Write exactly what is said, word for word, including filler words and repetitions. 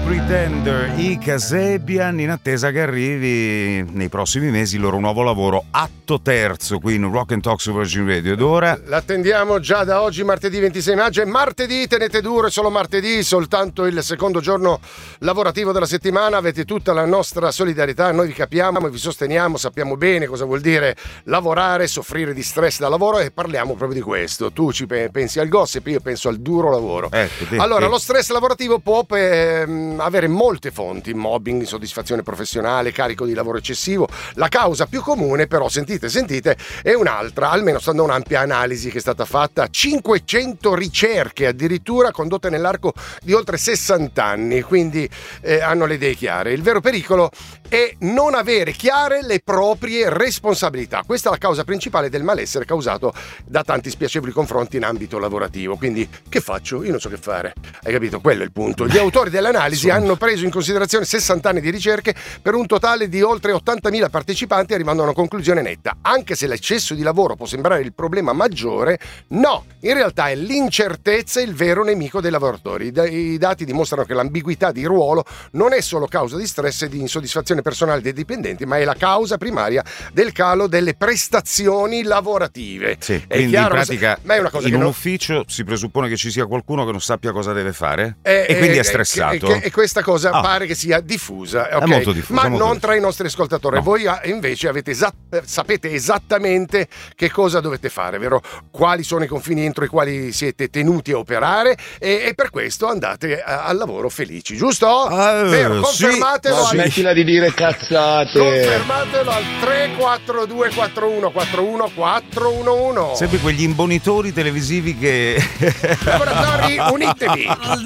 Pretender, i Kasabian, in attesa che arrivi nei prossimi mesi il loro nuovo lavoro, atto terzo, qui in Rock and Talk su Virgin Radio. Ed ora l'attendiamo già da oggi, martedì ventisei maggio. E martedì, tenete duro, è solo martedì, soltanto il secondo giorno lavorativo della settimana. Avete tutta la nostra solidarietà, noi vi capiamo e vi sosteniamo, sappiamo bene cosa vuol dire lavorare, soffrire di stress da lavoro, e parliamo proprio di questo. Tu ci pensi al gossip, io penso al duro lavoro. Ecco, te, allora, te. lo stress lavorativo può ehm, avere molte fonti: mobbing, insoddisfazione professionale, carico di lavoro eccessivo. La causa più comune, però, sentite, sentite, è un'altra, almeno stando a un'ampia analisi che è stata fatta, cinquecento ricerche addirittura condotte nell'arco di oltre sessanta anni, quindi eh, hanno le idee chiare. Il vero pericolo è non avere chiare le proprie responsabilità. Questa è la causa principale del malessere causato da tanti spiacevoli confronti in ambito lavorativo. Quindi, che faccio? Io non so che fare. Hai capito? Quello è il punto. Gli autori dell'analisi hanno preso in considerazione sessanta anni di ricerche per un totale di oltre ottantamila partecipanti, arrivando a una conclusione netta: anche se l'eccesso di lavoro può sembrare il problema maggiore, no, in realtà è l'incertezza il vero nemico dei lavoratori. I dati dimostrano che l'ambiguità di ruolo non è solo causa di stress e di insoddisfazione personale dei dipendenti, ma è la causa primaria del calo delle prestazioni lavorative. Sì, è quindi chiaro, in pratica ma è una cosa in che un non... ufficio si presuppone che ci sia qualcuno che non sappia cosa deve fare Eh, e quindi eh, è stressato. E, e, e questa cosa ah. pare che sia diffusa, okay? È molto diffusa, ma molto non diffusa. Tra i nostri ascoltatori. No. Voi invece avete esatt- sapete esattamente che cosa dovete fare, vero? Quali sono i confini entro i quali siete tenuti a operare, e, e per questo andate a, al lavoro felici, giusto? Ah, vero? Confermatelo. Sì, al... smettila di dire cazzate. Confermatelo al tre quattro due quattro uno quattro uno quattro uno uno. Sempre quegli imbonitori televisivi che lavoratori, unitevi.